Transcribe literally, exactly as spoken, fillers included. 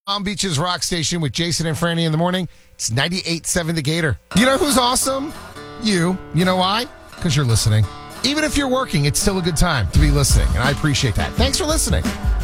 Palm Beach's Rock Station with Jason and Franny in the morning. It's ninety-eight point seven The Gator. You know who's awesome? You. You know why? Because you're listening. Even if you're working, it's still a good time to be listening, and I appreciate that. Thanks for listening.